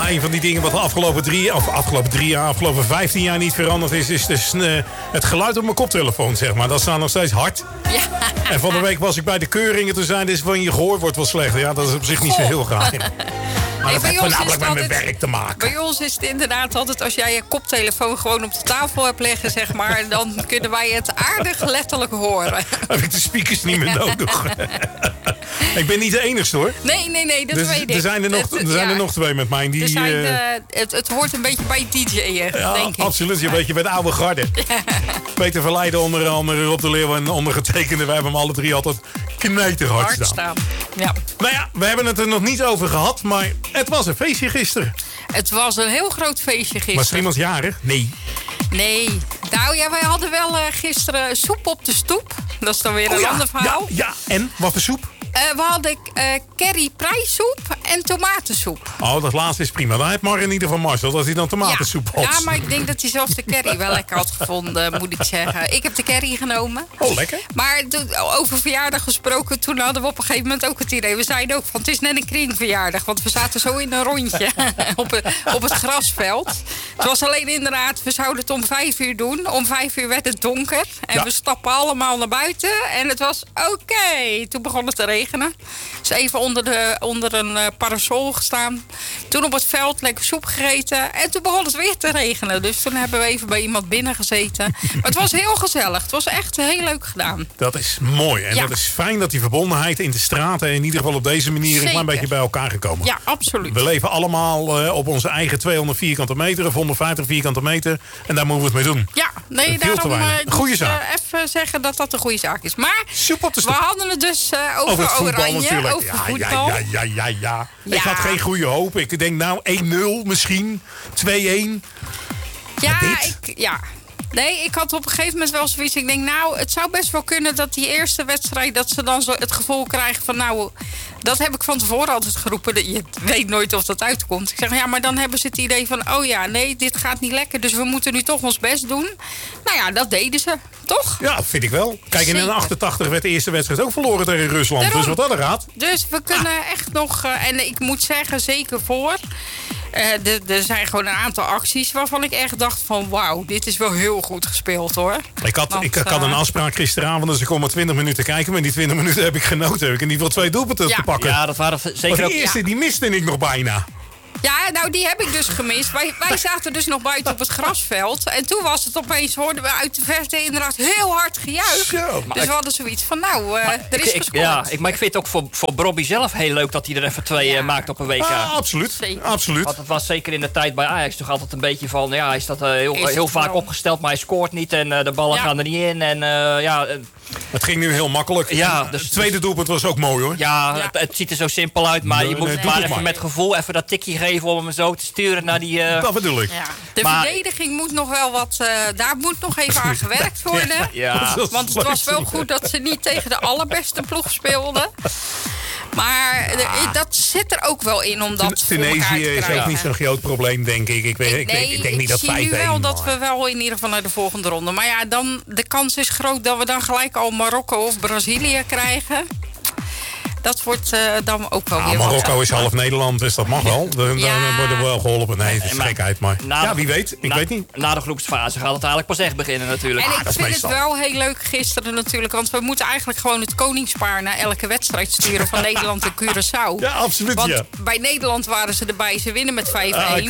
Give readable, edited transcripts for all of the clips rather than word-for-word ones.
Ja, een van die dingen wat de afgelopen 15 jaar niet veranderd is dus het geluid op mijn koptelefoon, zeg maar. Dat staat nog steeds hard. Ja. En van de week was ik bij de keuringen. Toen zeiden ze van je gehoor wordt wel slecht. Ja, dat is op zich niet zo heel graag. Maar dat heeft voornamelijk met mijn werk te maken. Bij ons is het inderdaad altijd, als jij je koptelefoon gewoon op de tafel hebt liggen, zeg maar, dan kunnen wij het aardig letterlijk horen. Heb ik de speakers niet meer nodig. Ik ben niet de enigste, hoor. Nee, dat weet ik. Er zijn er nog twee met mij. Het hoort een beetje bij DJ'en, denk ik. Absoluut. Je weet, je bent oude garde. Ja. Peter Verleiden onder andere, Rob de Leeuw en ondergetekende. Wij hebben hem alle drie altijd knijterhard staan. Ja. Nou ja, we hebben het er nog niet over gehad, maar het was een feestje gisteren. Het was een heel groot feestje gisteren. Was er iemand jarig? Nee. Nou ja, wij hadden wel gisteren soep op de stoep. Dat is dan weer een ander verhaal. Ja, en? Wat voor soep? We hadden curry prijssoep en tomatensoep. Oh, dat laatste is prima. Dan heeft Mar in ieder geval Marcel dat hij dan tomatensoep had. Ja, maar ik denk dat hij zelfs de curry wel lekker had gevonden, moet ik zeggen. Ik heb de curry genomen. Oh, lekker. Maar over verjaardag gesproken, toen hadden we op een gegeven moment ook het idee. We zeiden ook van, het is net een kringverjaardag. Want we zaten zo in een rondje op het grasveld. Het was alleen inderdaad, we zouden het om 5 uur doen. Om 5 uur werd het donker. En we stappen allemaal naar buiten. En het was oké. Toen begon het te regenen. Dus even onder een parasol gestaan. Toen op het veld lekker soep gegeten. En toen begon het weer te regenen. Dus toen hebben we even bij iemand binnen gezeten. Maar het was heel gezellig. Het was echt heel leuk gedaan. Dat is mooi. En dat is fijn dat die verbondenheid in de straten in ieder geval op deze manier een klein beetje bij elkaar gekomen. Ja, absoluut. We leven allemaal op onze eigen 200 vierkante meter of 150 vierkante meter. En daar moeten we het mee doen. Ja, nee, daarom goeie zaak. Even zeggen dat dat een goede zaak is. Maar we hadden het dus over het voetbal Oranje, natuurlijk. over voetbal. Ja. Ik had geen goede hoop. Ik denk nou 1-0 misschien, 2-1. Nee, ik had op een gegeven moment wel zoiets. Ik denk, nou, het zou best wel kunnen dat die eerste wedstrijd, dat ze dan zo het gevoel krijgen van, nou, dat heb ik van tevoren altijd geroepen. Je weet nooit of dat uitkomt. Ik zeg, ja, maar dan hebben ze het idee van, oh ja, nee, dit gaat niet lekker. Dus we moeten nu toch ons best doen. Nou ja, dat deden ze, toch? Ja, vind ik wel. Kijk, in 88 werd de eerste wedstrijd ook verloren tegen Rusland. Daarom. Dus wat dat er gaat. Dus we kunnen echt nog, en ik moet zeggen, zeker voor. Er zijn gewoon een aantal acties waarvan ik echt dacht van, wauw, dit is wel heel goed gespeeld, hoor. Ik had een afspraak gisteravond, dus ik kon maar 20 minuten kijken. Maar in die 20 minuten heb ik genoten. Heb ik in ieder geval 2 doelpunten te pakken. Ja, dat waren zeker maar die eerste, die miste ik nog bijna. Ja, nou, die heb ik dus gemist. Wij zaten dus nog buiten op het grasveld. En toen was het opeens, hoorden we uit de verte inderdaad heel hard gejuich. Dus we hadden zoiets van, nou, er is gescoord. Maar ik vind het ook voor Bobby zelf heel leuk dat hij er even 2 maakt op een WK. Absoluut. Absoluut. Want het was zeker in de tijd bij Ajax toch altijd een beetje van, ja, hij staat heel vaak opgesteld, maar hij scoort niet. En de ballen gaan er niet in. En het ging nu heel makkelijk. Ja, dus, het tweede doelpunt was ook mooi, hoor. Ja, het ziet er zo simpel uit. Maar je moet maar even met gevoel even dat tikje geven om hem zo te sturen naar die... Dat bedoel ik. Ja. De verdediging moet nog wel wat... daar moet nog even aan gewerkt worden. Want het was wel goed dat ze niet tegen de allerbeste ploeg speelden. Maar dat zit er ook wel in om dat Tunesië is ook niet zo'n groot probleem, denk ik. Ik denk niet dat 5-1... Ik zie nu wel dat we wel in ieder geval naar de volgende ronde. Maar ja, dan, de kans is groot dat we dan gelijk al Marokko of Brazilië krijgen. Dat wordt dan ook wel weer Marokko is half Nederland, dus dat mag wel. Dan worden we wel geholpen. Nee, het is gekheid. Maar wie weet. Ik weet niet. Na de groepsfase gaat het eigenlijk pas echt beginnen natuurlijk. En ik vind het wel heel leuk gisteren natuurlijk. Want we moeten eigenlijk gewoon het koningspaar naar elke wedstrijd sturen van Nederland en Curaçao. Ja, absoluut. Want bij Nederland waren ze erbij. Ze winnen met 5-1.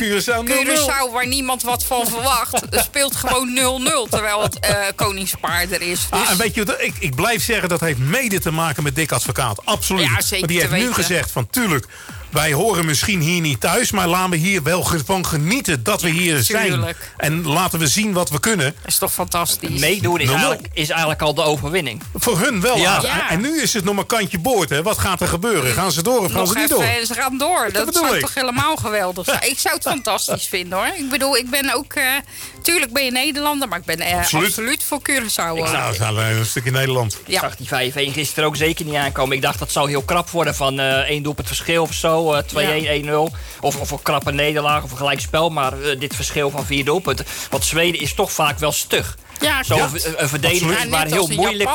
Curaçao waar niemand wat van verwacht, speelt gewoon 0-0. Terwijl het koningspaar er is. Dus... en weet je, ik blijf zeggen dat heeft mede te maken met Dick Advocaat. Absoluut. Ja, zeker. Maar die heeft nu gezegd van, tuurlijk, wij horen misschien hier niet thuis, maar laten we hier wel van genieten dat we hier zijn. En laten we zien wat we kunnen. Dat is toch fantastisch. Meedoen is eigenlijk al de overwinning. Voor hun wel. Ja. En nu is het nog maar kantje boord. Hè. Wat gaat er gebeuren? Gaan ze door of gaan ze niet door? Ze gaan door. Dat zou toch helemaal geweldig zijn. Ik zou het fantastisch vinden, hoor. Ik bedoel, ik ben ook... tuurlijk ben je Nederlander, maar ik ben absoluut voor Curaçao. Ik zou een stukje Nederland. Ik zag die 5-1 gisteren ook zeker niet aankomen. Ik dacht dat zou heel krap worden van 1 doelpunt verschil of zo. 2-1, 1-0. Of een krappe nederlaag of een gelijkspel. Maar dit verschil van 4 doelpunten. Want Zweden is toch vaak wel stug. Ja, een verdediging waar heel moeilijk...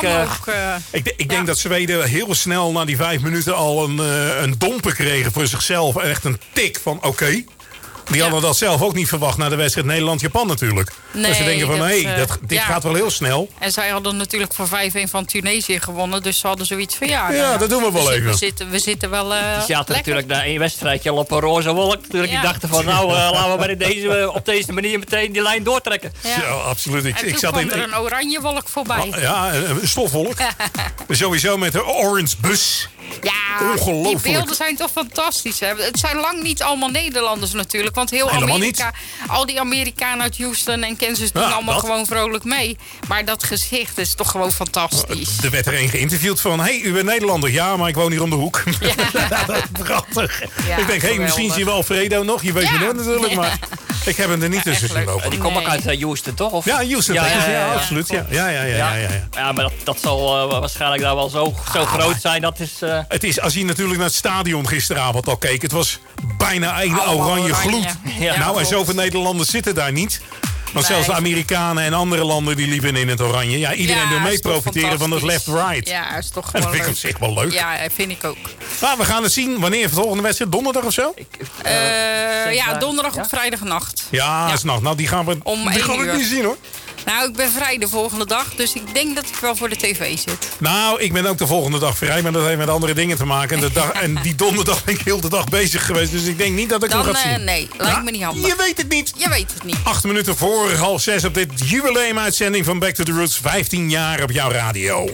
Ik denk dat Zweden heel snel na die 5 minuten al een domper kregen voor zichzelf. Echt een tik van oké. Die hadden dat zelf ook niet verwacht na de wedstrijd Nederland-Japan natuurlijk. Nee, dus ze denken van, dit gaat wel heel snel. En zij hadden natuurlijk voor 5-1 van Tunesië gewonnen. Dus ze hadden zoiets van, ja, dat doen we wel even. We zitten wel die zaten natuurlijk na één wedstrijdje al op een roze wolk. Natuurlijk. Die dachten van, laten we maar op deze manier meteen die lijn doortrekken. Ja, absoluut. Ik zat kwam er een oranje wolk voorbij. Een stofwolk. Sowieso met de orange bus. Ja, ongelooflijk. Die beelden zijn toch fantastisch. Hè? Het zijn lang niet allemaal Nederlanders natuurlijk. Want heel helemaal Amerika, niet. Al die Amerikanen uit Houston en Kansas doen allemaal gewoon vrolijk mee. Maar dat gezicht is toch gewoon fantastisch. Er werd er een geïnterviewd van, hey, u bent Nederlander. Ja, maar ik woon hier om de hoek. Ja. Prachtig. Ja, ik denk, misschien zien we Alfredo nog. Je weet me nooit natuurlijk, maar ik heb hem er niet tussen zien lopen. Die komt ook uit Houston, toch? Of? Ja, Houston. Ja, absoluut. Ja. Maar dat zal waarschijnlijk daar wel zo groot zijn. Dat is... Het is, als je natuurlijk naar het stadion gisteravond al keek, het was bijna een oranje gloed. Ja, en zoveel Nederlanders zitten daar niet. Want zelfs de Amerikanen en andere landen die liepen in het oranje. Ja, iedereen wil mee profiteren van het left-right. Ja, is toch en gewoon dat vind ik op zich wel leuk. Ja, vind ik ook. Maar we gaan het zien. Wanneer de volgende wedstrijd? Donderdag of zo? Donderdag of vrijdagnacht. Ja, is nacht. Nou, die gaan we niet zien hoor. Nou, ik ben vrij de volgende dag, dus ik denk dat ik wel voor de tv zit. Nou, ik ben ook de volgende dag vrij, maar dat heeft met andere dingen te maken. En die donderdag ben ik heel de dag bezig geweest, dus ik denk niet dat ik hem ga zien. Nee, lijkt me niet handig. Je weet het niet. Je weet het niet. 8 minuten voor 5:30 op dit jubileumuitzending van Back to the Roots. 15 jaar op jouw radio.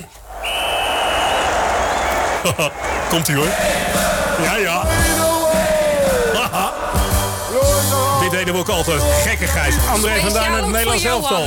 Komt-ie hoor. Ja. Dit deden we ook altijd. Gekkigheid. André van Duin uit het Nederlands elftal.